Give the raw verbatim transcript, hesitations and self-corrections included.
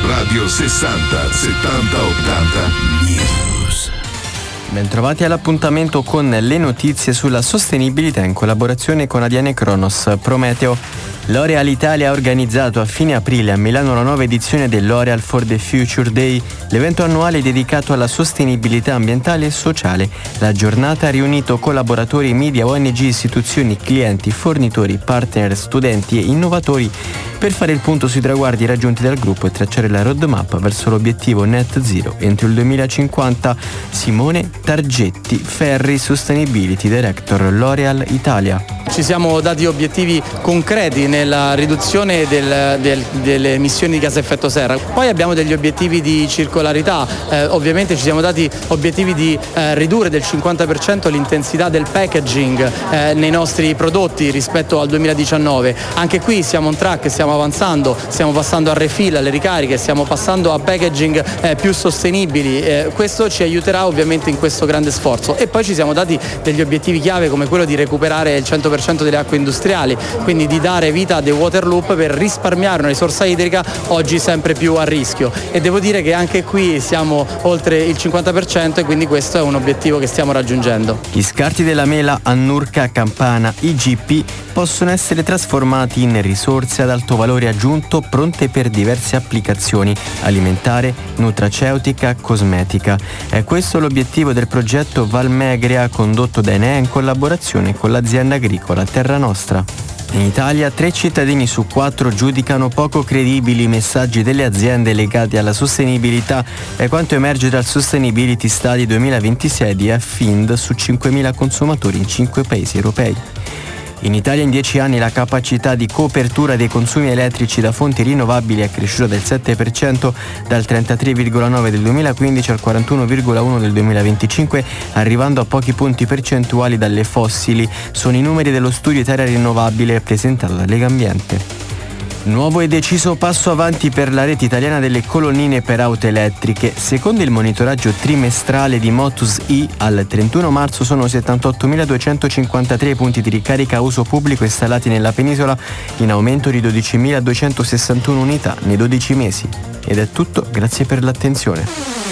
Radio sessanta settanta ottanta News. Bentrovati all'appuntamento con le notizie sulla sostenibilità in collaborazione con Adiane Kronos Prometeo. L'Oreal Italia ha organizzato a fine aprile a Milano la nuova edizione dell'Oreal for the Future Day, l'evento annuale dedicato alla sostenibilità ambientale e sociale. La giornata ha riunito collaboratori, media, O N G, istituzioni, clienti, fornitori, partner, studenti e innovatori per fare il punto sui traguardi raggiunti dal gruppo e tracciare la roadmap verso l'obiettivo net zero entro il duemilacinquanta. Simone Targetti, Ferri Sustainability Director, L'Oreal Italia. Ci siamo dati obiettivi concreti nella riduzione del, del, delle emissioni di gas a effetto serra. Poi abbiamo degli obiettivi di circolarità, eh, ovviamente ci siamo dati obiettivi di eh, ridurre del cinquanta per cento l'intensità del packaging eh, nei nostri prodotti rispetto al duemiladiciannove. Anche qui siamo on track, stiamo avanzando, stiamo passando a refill, alle ricariche, stiamo passando a packaging eh, più sostenibili. Eh, questo ci aiuterà ovviamente in questo grande sforzo. E poi ci siamo dati degli obiettivi chiave come quello di recuperare il cento per cento delle acque industriali, quindi di dare vita a dei water loop per risparmiare una risorsa idrica oggi sempre più a rischio. E devo dire che anche qui siamo oltre il cinquanta per cento e quindi questo è un obiettivo che stiamo raggiungendo. Gli scarti della mela Annurca, Campana, I G P possono essere trasformati in risorse ad alto valore aggiunto pronte per diverse applicazioni: alimentare, nutraceutica, cosmetica. È questo l'obiettivo del progetto Valmegrea condotto da Enea in collaborazione con l'azienda agricola Terra Nostra. In Italia tre cittadini su quattro giudicano poco credibili i messaggi delle aziende legati alla sostenibilità, è quanto emerge dal Sustainability Study duemilaventisei di Affind su cinquemila consumatori in cinque paesi europei. In Italia in dieci anni la capacità di copertura dei consumi elettrici da fonti rinnovabili è cresciuta del sette per cento, dal trentatré virgola nove del duemilaquindici al quarantuno virgola uno del duemilaventicinque, arrivando a pochi punti percentuali dalle fossili. Sono i numeri dello studio Italia Rinnovabile presentato da Legambiente. Nuovo e deciso passo avanti per la rete italiana delle colonnine per auto elettriche. Secondo il monitoraggio trimestrale di Motus E, al trentuno marzo sono settantottomiladuecentocinquantatré punti di ricarica a uso pubblico installati nella penisola, in aumento di dodicimiladuecentosessantuno unità nei dodici mesi. Ed è tutto, grazie per l'attenzione.